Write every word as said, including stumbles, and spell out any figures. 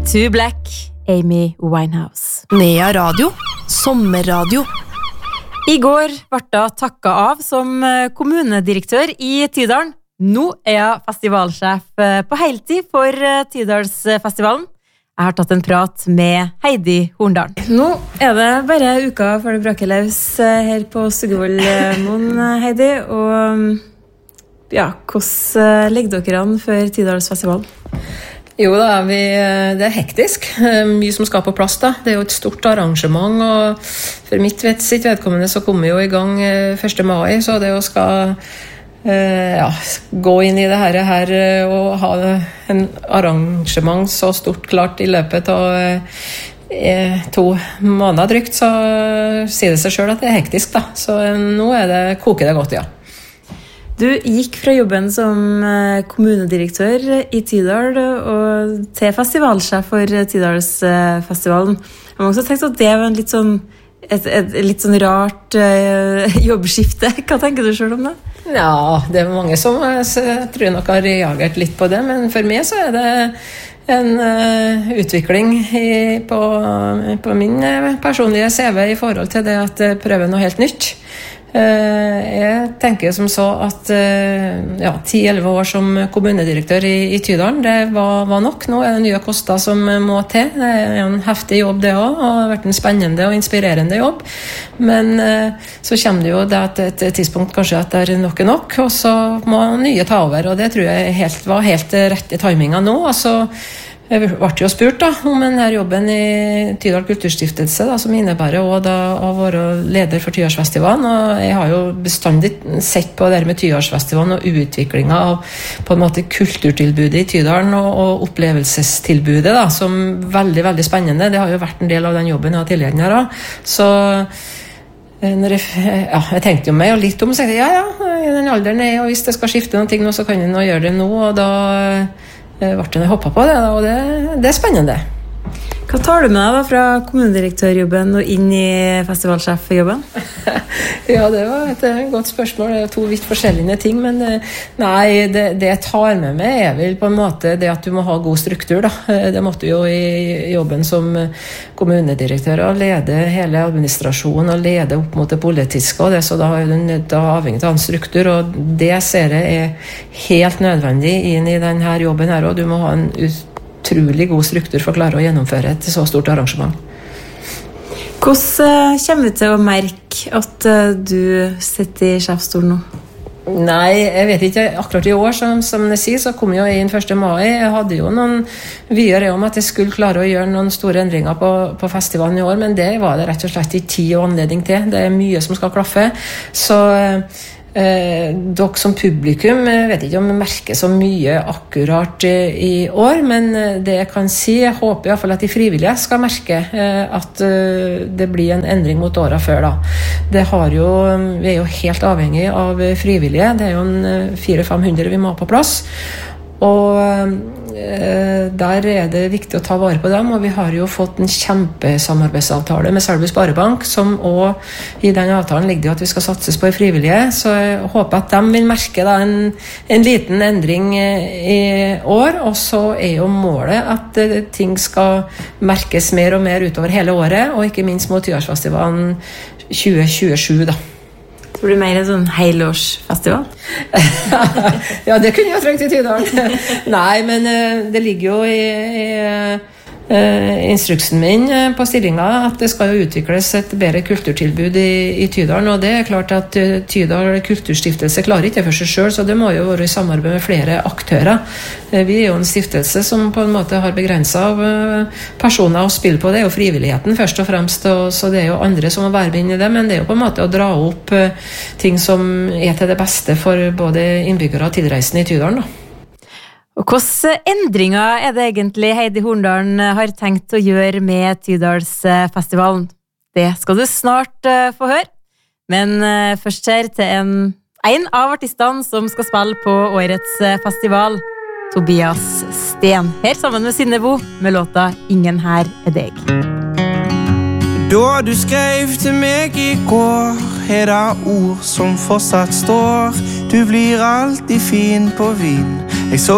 To Black, Amy Winehouse. Nea Radio, sommerradio. I går ble jeg takket av som kommunedirektør i Tydalen. Nå er jeg festivalsjef på heltid for Tydalsfestivalen. Jeg har tatt en prat med Heidi Horndal. Nå er det bare uka før det braker løs her på Suggevollmoen, Heidi. Og ja, hvordan ligger dere an før Tydalsfestivalen? Jo da, vi, det er hektisk. Mye som skal på plass da. Det er jo et stort arrangement, og for mitt vet, sitt vedkommende så kommer vi jo i gang første mai, så det å skal eh, ja, gå inn i det her, her og ha en arrangement så stort klart i løpet av eh, to måneder drygt, så sier det seg selv at det er hektisk da. Så nå er det, koker det godt, ja. Du gikk fra jobben som kommunedirektør i Tydal og til festivalsjef for Tydalsfestivalen. Jeg har også tenkt at det var en litt sånn, et, et, et litt sånn rart uh, jobbskifte. Hva tenker du selv om det? Ja, det er mange som jeg tror nok har reagert litt på det, men for meg så er det en uh, utvikling i, på, på min personlige C V i forhold til det at jeg prøver noe helt nytt. Jeg tenker som så at ja, ti til elleve år som kommunedirektør i, i Tydalen, det var, var nok. Nå er det nye koster som må til. Det er en heftig jobb det også, og det har vært en spennende og inspirerende jobb. Men så kommer det jo det at et tidspunkt kanskje at det er nok er nok, og så må nye ta over, og det tror jeg helt, var helt rett i timinga nå. Altså, jeg ble jo spurt da, om denne jobben i Tydal Kulturstiftelse, da, som innebærer også da, å være leder for Tydalsfestivalen, og jeg har jo bestandig sett på det med Tydalsfestivalen og utviklingen av på en måte kulturtilbudet i Tydalen og, og opplevelsestilbudet da, som veldig, veldig spennende. Det har jo vært en del av den jobben jeg har tilgjengelig her også. Så når jeg, ja, jeg tenkte jo meg jo litt om, og tenkte ja, ja, i den alderen er, og hvis det skal skifte noen ting nå, så kan jeg nå gjøre det nå, og da ble jeg hoppet på det, og det, det er spennende. Hva tar du med deg da fra kommunedirektørjobben og inn i festivalsjefjobben? Ja, det var et, et godt spørsmål. Det er to vidt forskjellige ting, men nei, det, det jeg tar med meg er vel på en måte det at du må ha god struktur da. Det måtte jo i jobben som kommunedirektør og lede hele administrasjonen og lede opp mot det politiske, og det, så da er du nødt til å avhengig av en struktur, og det ser jeg er helt nødvendig inn i denne jobben her, og du må ha en utrolig god struktur for å klare å gjennomføre et så stort arrangement. Hvordan kommer du til å merke at du sitter i sjefsstolen nå? Nei, jeg vet ikke. Akkurat i år, som, som jeg sier, så kom jeg inn første mai. Jeg hadde jo noen vyer om at jeg skulle klare å gjøre noen store endringer på, på festivalen i år, men det var det rett og slett ikke tid og anledning til. Det er mye som skal klaffe. Så Eh, dere som publikum jeg vet ikke om jeg merker så mye akkurat eh, i år, men eh, det jeg kan si, jeg håper i hvert fall at de frivillige skal merke eh, at eh, det blir en endring mot året før da. Det har jo, vi er jo helt avhengig av frivillige, det er jo en fire til fem hundre vi må ha på plass, og eh, der er det viktig å ta vare på dem, og vi har jo fått en kjempesamarbeidsavtale med Selbu Sparebank, som også i den avtalen ligger jo at vi skal satses på i frivillige, så jeg håper at de vil merke da en, en liten endring i år, og så er jo målet at ting skal merkes mer og mer utover hele året, og ikke minst mot Tydalsfestivalen tjue tjuesju da. Det blir mer en sånn helårsfestival? Ja, det kunne jeg trengt i Tydalen. Nei, men uh, det ligger jo i, i uh, instruksen min på stillingen at det skal jo utvikles et bedre kulturtilbud i, i Tydalen, og det er klart at uh, Tydal Kulturstiftelse klarer ikke for seg selv, så det må jo være i samarbeid med flere aktører. Uh, vi er jo en stiftelse som på en måte har begrenset av uh, personer å spille på. Det er jo frivilligheten først og fremst, og, så det er jo andre som må være med inn i det, men det er jo på en måte å dra opp uh, ting som er til det beste for både innbyggere og tilreisende i Tydalen da. Og hvilke endringer er det egentlig Heidi Horndal har tenkt å gjøre med Tydalsfestivalen? Det skal du snart uh, få høre. Men uh, først her til en, en av artistene som skal spille på årets uh, festival, Tobias Sten. Her sammen med Sinnebo med låta Ingen her er deg. Da du skrev til meg i går, er det ord som fortsatt står. Du blir alltid fin på vin. Jeg så